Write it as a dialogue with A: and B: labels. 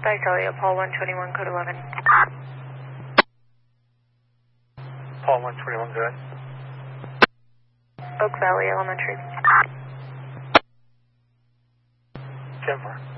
A: Spike Elliott, Paul 121, code 11.
B: Paul 121, good.
A: Oak Valley Elementary.
B: Denver.